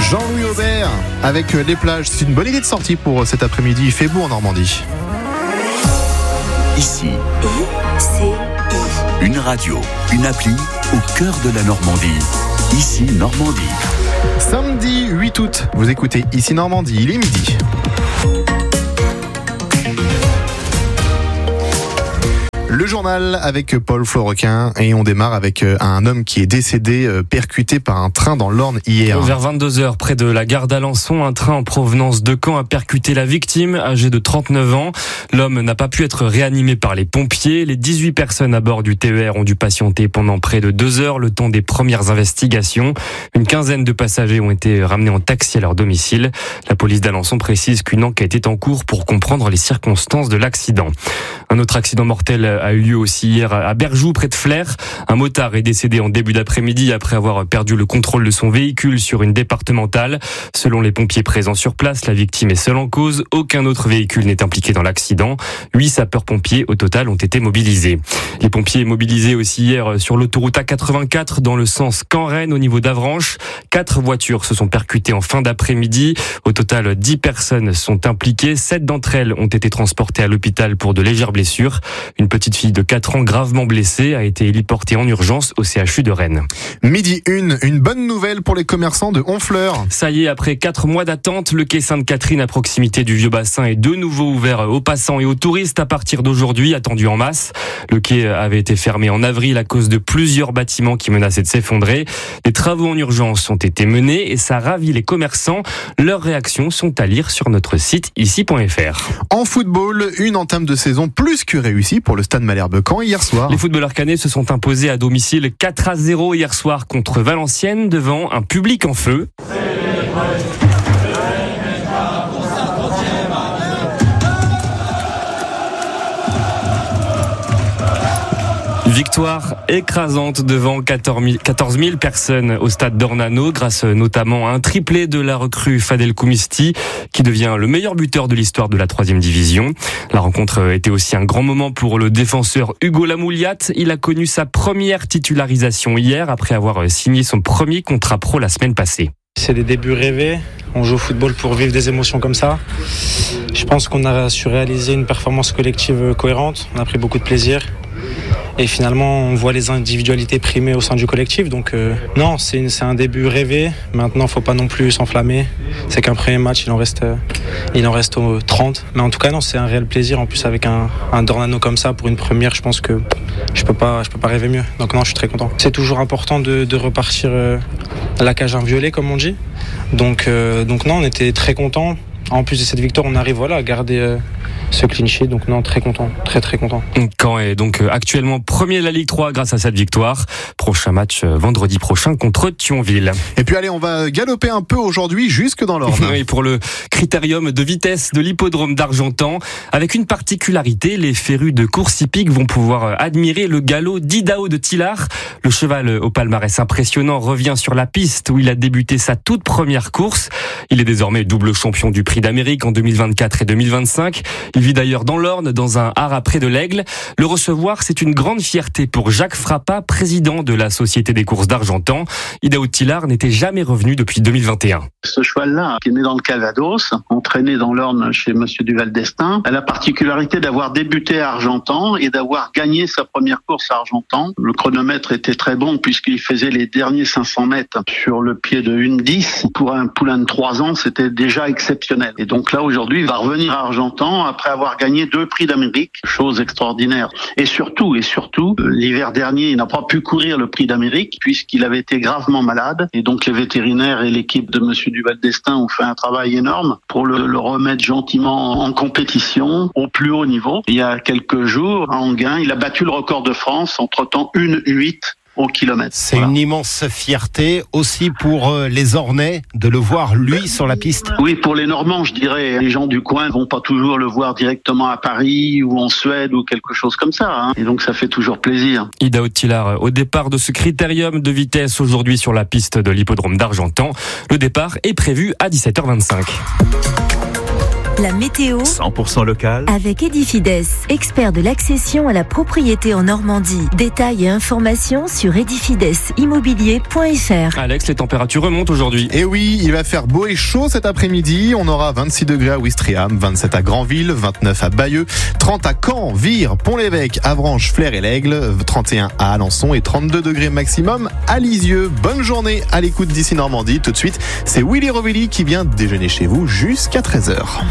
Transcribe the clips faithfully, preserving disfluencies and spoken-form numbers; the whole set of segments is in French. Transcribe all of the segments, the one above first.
Jean-Louis Aubert avec les plages. C'est une bonne idée de sortie pour cet après-midi. Il fait beau en Normandie. Ici, I, I. Une radio, une appli au cœur de la Normandie. Ici Normandie. Samedi huit août, vous écoutez Ici Normandie, il est midi. Le journal avec Paul Florequin et on démarre avec un homme qui est décédé percuté par un train dans l'Orne hier. Vers vingt-deux heures, près de la gare d'Alençon, un train en provenance de Caen a percuté la victime, âgée de trente-neuf ans. L'homme n'a pas pu être réanimé par les pompiers. Les dix-huit personnes à bord du T E R ont dû patienter pendant près de deux heures, le temps des premières investigations. Une quinzaine de passagers ont été ramenés en taxi à leur domicile. La police d'Alençon précise qu'une enquête est en cours pour comprendre les circonstances de l'accident. Un autre accident mortel a eu lieu aussi hier à Berjoux, près de Flers. Un motard est décédé en début d'après-midi après avoir perdu le contrôle de son véhicule sur une départementale. Selon les pompiers présents sur place, la victime est seule en cause. Aucun autre véhicule n'est impliqué dans l'accident. Huit sapeurs-pompiers au total ont été mobilisés. Les pompiers mobilisés aussi hier sur l'autoroute A quatre-vingt-quatre dans le sens Caen-Rennes au niveau d'Avranches. Quatre voitures se sont percutées en fin d'après-midi. Au total, dix personnes sont impliquées. Sept d'entre elles ont été transportées à l'hôpital pour de légères blessures. Une petite fille de quatre ans gravement blessée a été héliportée en urgence au C H U de Rennes. Midi une, une bonne nouvelle pour les commerçants de Honfleur. Ça y est, après quatre mois d'attente, le quai Sainte-Catherine à proximité du Vieux-Bassin est de nouveau ouvert aux passants et aux touristes à partir d'aujourd'hui, attendu en masse. Le quai avait été fermé en avril à cause de plusieurs bâtiments qui menaçaient de s'effondrer. Les travaux en urgence ont été menés et ça ravit les commerçants. Leurs réactions sont à lire sur notre site ici point f r. En football, une entame de saison plus que réussie pour le Stade Malherbe-Caen hier soir. Les footballeurs cannais se sont imposés à domicile quatre à zéro hier soir contre Valenciennes devant un public en feu. Victoire écrasante devant quatorze mille personnes au stade d'Ornano, grâce notamment à un triplé de la recrue Fadel Koumisti, qui devient le meilleur buteur de l'histoire de la troisième division. La rencontre était aussi un grand moment pour le défenseur Hugo Lamouliat. Il a connu sa première titularisation hier, après avoir signé son premier contrat pro la semaine passée. C'est des débuts rêvés. On joue au football pour vivre des émotions comme ça. Je pense qu'on a su réaliser une performance collective cohérente. On a pris beaucoup de plaisir. Et finalement, on voit les individualités primées au sein du collectif. Donc euh, non, c'est, une, c'est un début rêvé. Maintenant, il ne faut pas non plus s'enflammer. C'est qu'un premier match, il en reste, euh, il en reste aux trente. Mais en tout cas, non, c'est un réel plaisir. En plus, avec un, un Dornano comme ça, pour une première, je pense que je ne peux pas, je peux pas rêver mieux. Donc non, je suis très content. C'est toujours important de, de repartir euh, à la cage inviolée, comme on dit. Donc, euh, donc non, on était très contents. En plus de cette victoire, on arrive voilà, à garder euh, ce clean sheet. Donc non, très content, très très content. Caen est donc actuellement premier de la Ligue trois grâce à cette victoire. Prochain match vendredi prochain contre Thionville. Et puis allez, on va galoper un peu aujourd'hui jusque dans l'Orne. Oui, pour le critérium de vitesse de l'hippodrome d'Argentan. Avec une particularité, les férus de course hippique vont pouvoir admirer le galop d'Idaho de Tillard. Le cheval au palmarès impressionnant revient sur la piste où il a débuté sa toute première course. Il est désormais double champion du Prix d'Amérique en deux mille vingt-quatre et deux mille vingt-cinq. Il vit d'ailleurs dans l'Orne, dans un haras près de l'Aigle. Le recevoir, c'est une grande fierté pour Jacques Frappat, président de la Société des courses d'Argentan. Idaho de Tillard n'était jamais revenu depuis deux mille vingt et un. Ce cheval-là, qui est né dans le Calvados, entraîné dans l'Orne chez Monsieur Duval d'Estaing, a la particularité d'avoir débuté à Argentan et d'avoir gagné sa première course à Argentan. Le chronomètre était très bon puisqu'il faisait les derniers cinq cents mètres sur le pied de une dix. Pour un poulain de trois ans, c'était déjà exceptionnel. Et donc là, aujourd'hui, il va revenir à Argentan après avoir gagné deux prix d'Amérique, chose extraordinaire. Et surtout, et surtout, l'hiver dernier, il n'a pas pu courir le prix d'Amérique puisqu'il avait été gravement malade. Et donc les vétérinaires et l'équipe de Monsieur Duval d'Estaing ont fait un travail énorme pour le, le remettre gentiment en compétition au plus haut niveau. Il y a quelques jours, à Enghien, il a battu le record de France, entre-temps une huit au kilomètre. C'est voilà. Une immense fierté aussi pour les Ornais de le voir lui sur la piste. Oui, pour les Normands, je dirais. Les gens du coin vont pas toujours le voir directement à Paris ou en Suède ou quelque chose comme ça. Hein. Et donc ça fait toujours plaisir. Idaho de Tillard au départ de ce critérium de vitesse aujourd'hui sur la piste de l'hippodrome d'Argentan. Le départ est prévu à dix-sept heures vingt-cinq. La météo cent pour cent local. avec Edifides, expert de l'accession à la propriété en Normandie. Détails et informations sur edifides immobilier point f r. Alex, les températures remontent aujourd'hui. Et oui, il va faire beau et chaud cet après-midi. On aura vingt-six degrés à Ouistreham, vingt-sept à Granville, vingt-neuf à Bayeux, trente à Caen, Vire, Pont-l'Évêque, Avranches, Flers et l'Aigle, trente et un à Alençon et trente-deux degrés maximum à Lisieux. Bonne journée à l'écoute d'ici Normandie. Tout de suite, c'est Willy Rovelli qui vient déjeuner chez vous jusqu'à treize heures.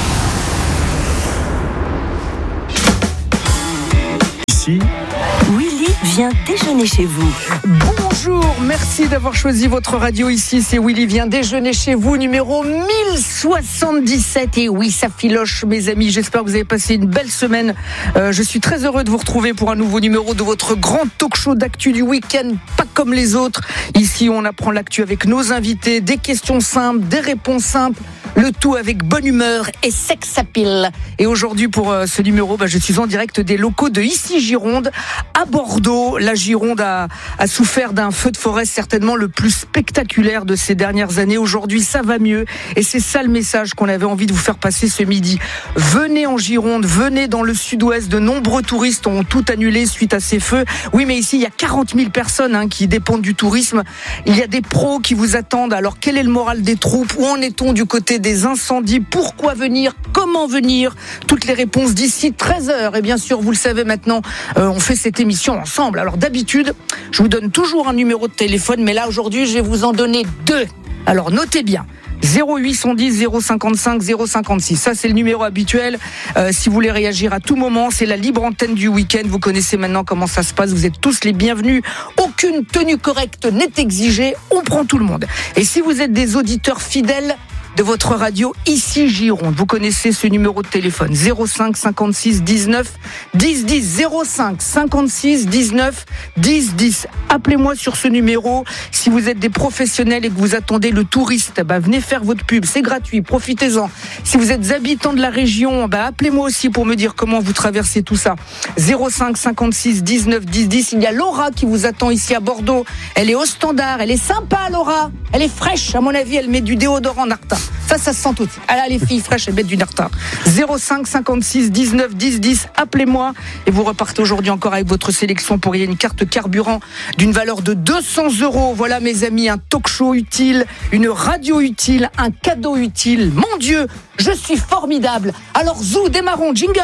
Ici, Willy vient déjeuner chez vous. Bonjour, merci d'avoir choisi votre radio ici. C'est Willy vient déjeuner chez vous, numéro mille soixante-dix-sept. Et oui, ça filoche, mes amis. J'espère que vous avez passé une belle semaine. Euh, je suis très heureux de vous retrouver pour un nouveau numéro de votre grand talk show d'actu du week-end, pas comme les autres. Ici, on apprend l'actu avec nos invités, des questions simples, des réponses simples. Le tout avec bonne humeur et sex appeal. Et aujourd'hui, pour euh, ce numéro, bah, je suis en direct des locaux de Ici Gironde, à Bordeaux. La Gironde a, a souffert d'un feu de forêt certainement le plus spectaculaire de ces dernières années. Aujourd'hui, ça va mieux. Et c'est ça le message qu'on avait envie de vous faire passer ce midi. Venez en Gironde, venez dans le sud-ouest. De nombreux touristes ont tout annulé suite à ces feux. Oui, mais ici, il y a quarante mille personnes hein, qui dépendent du tourisme. Il y a des pros qui vous attendent. Alors, quel est le moral des troupes? Où en est-on du côté des incendies? Pourquoi venir? Comment venir? Toutes les réponses d'ici treize heures. Et bien sûr, vous le savez maintenant, euh, on fait cette émission ensemble. Alors d'habitude, je vous donne toujours un numéro de téléphone, mais là aujourd'hui, je vais vous en donner deux. Alors notez bien. zéro huit cent dix zéro cinquante-cinq zéro cinquante-six. Ça, c'est le numéro habituel. Euh, si vous voulez réagir à tout moment, c'est la libre antenne du week-end. Vous connaissez maintenant comment ça se passe. Vous êtes tous les bienvenus. Aucune tenue correcte n'est exigée. On prend tout le monde. Et si vous êtes des auditeurs fidèles de votre radio Ici Gironde, vous connaissez ce numéro de téléphone zéro cinq cinquante-six dix-neuf dix dix zéro cinq cinquante-six dix-neuf dix dix. Appelez-moi sur ce numéro. Si vous êtes des professionnels et que vous attendez le touriste, bah venez faire votre pub, c'est gratuit, profitez-en. Si vous êtes habitants de la région, bah appelez-moi aussi pour me dire comment vous traversez tout ça. zéro cinq cinquante-six dix-neuf dix dix. Il y a Laura qui vous attend ici à Bordeaux. Elle est au standard, elle est sympa Laura. Elle est fraîche, à mon avis, elle met du déodorant Narta. Ça, ça se sent tout de suite. Ah là, les filles fraîches, elles mettent du Narta. zéro cinq cinquante-six dix-neuf dix dix. Appelez-moi et vous repartez aujourd'hui encore avec votre sélection pour gagner une carte carburant d'une valeur de deux cents euros. Voilà, mes amis, un talk show utile, une radio utile, un cadeau utile. Mon Dieu, je suis formidable. Alors, zou, démarrons, jingle.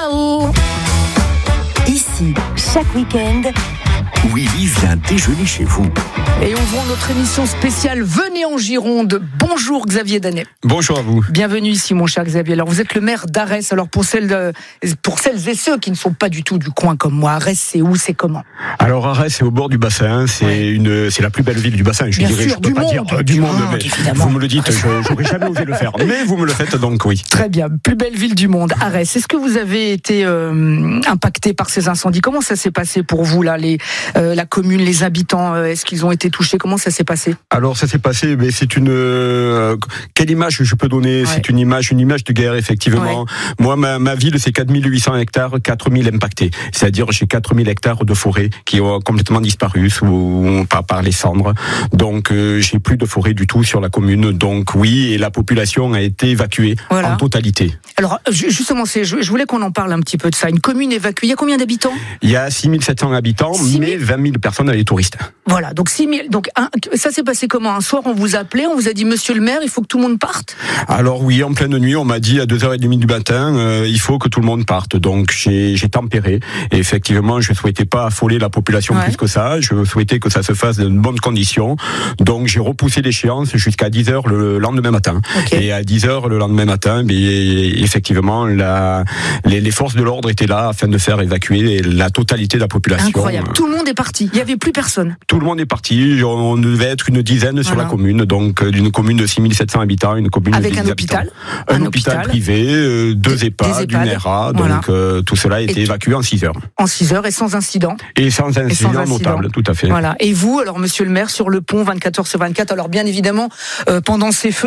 Ici, chaque week-end, Willy vient déjeuner chez vous. Et ouvrons notre émission spéciale Venez en Gironde. Bonjour Xavier Danet. Bonjour à vous. Bienvenue ici mon cher Xavier. Alors vous êtes le maire d'Arès. Alors pour celles, de, pour celles et ceux qui ne sont pas du tout du coin comme moi, Arès c'est où, c'est comment? Alors Arès c'est au bord du bassin, c'est ouais. une, c'est la plus belle ville du bassin. Je Bien dirais, sûr, je peux du pas monde, dire euh, du, du monde, monde, mais évidemment. vous me le dites, je n'aurais jamais osé le faire, mais vous me le faites donc oui. Très bien, plus belle ville du monde, Arès. Est-ce que vous avez été euh, impacté par ces incendies? Comment ça s'est passé pour vous là, les, euh, la commune, les habitants, euh, est-ce qu'ils ont été touchés? Comment ça s'est passé? Alors ça s'est passé, mais c'est une euh, quelle image je peux donner? Ouais. C'est une image, une image de guerre effectivement. Ouais. Moi, ma, ma ville, c'est quatre mille huit cents hectares, quatre mille impactés. C'est-à-dire j'ai quatre mille hectares de forêt qui ont complètement disparu sous, par, par les cendres. Donc euh, j'ai plus de forêt du tout sur la commune. Donc oui, et la population a été évacuée voilà. en totalité. Alors justement, c'est, je, je voulais qu'on en parle un petit peu de ça. Une commune évacuée. Il y a combien d'habitants? Il y a six mille sept cents habitants, six mille mais vingt mille personnes à les touristes. Voilà, donc six mille. Donc un, ça s'est passé comment? Un soir, on vous a appelé, on vous a dit Monsieur le maire, il faut que tout le monde parte? Alors oui, en pleine nuit, on m'a dit à deux heures trente du matin, euh, il faut que tout le monde parte. Donc j'ai, j'ai tempéré. Et effectivement, je ne souhaitais pas affoler la population ouais. plus que ça. Je souhaitais que ça se fasse dans de bonnes conditions. Donc j'ai repoussé l'échéance jusqu'à dix heures le lendemain matin. Okay. Et à dix heures le lendemain matin, mais effectivement, la, les, les forces de l'ordre étaient là afin de faire évacuer la totalité de la population. Incroyable. Tout le monde est parti. Il n'y avait plus personne. Tout le monde est parti. On devait être une dizaine voilà. sur la commune. Donc d'une commune de six mille sept cents habitants, une commune avec de un hôpital, un, un hôpital, hôpital privé, euh, deux EHPAD, une R A. Voilà. Donc euh, tout cela a été et évacué en six heures. En six heures et sans incident. Et sans incident, et sans incident notable, tout à fait. Voilà. Et vous, alors Monsieur le maire, sur le pont vingt-quatre heures sur vingt-quatre. Alors bien évidemment, euh, pendant ces feux, il y a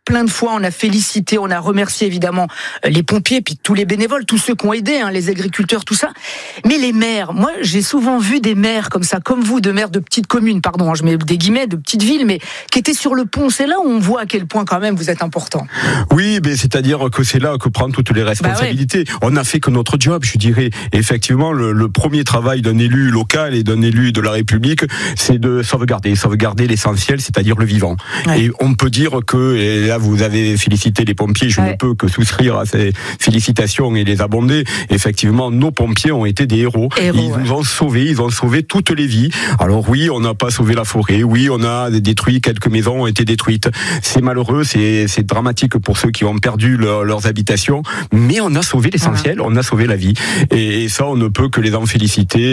plein de fois, on a félicité, on a remercié évidemment les pompiers, puis tous les bénévoles, tous ceux qui ont aidé, hein, les agriculteurs, tout ça. Mais les maires, moi j'ai souvent vu des maires comme ça, comme vous, de maires de petites communes, pardon, hein, je mets des guillemets, de petites villes, mais qui étaient sur le pont. C'est là où on voit à quel point quand même vous êtes important. Oui, mais c'est-à-dire que c'est là que prend toutes les responsabilités. Bah ouais. On n'a fait que notre job, je dirais. Et effectivement, le, le premier travail d'un élu local et d'un élu de la République, c'est de sauvegarder, sauvegarder l'essentiel, c'est-à-dire le vivant. Ouais. Et on peut dire que, et là vous avez félicité les pompiers, je ouais. ne peux que souscrire à ces félicitations et les abonder. Effectivement, nos pompiers ont été des héros. héros ils ouais. nous ont sauvés, ils ont sauvé toutes les vies. Alors oui, on n'a pas sauvé la forêt, oui, on a détruit, quelques maisons ont été détruites. C'est malheureux, c'est, c'est dramatique pour ceux qui ont perdu leur, leurs habitations, mais on a sauvé l'essentiel, voilà. on a sauvé la vie. Et, et ça, on ne peut que les en féliciter.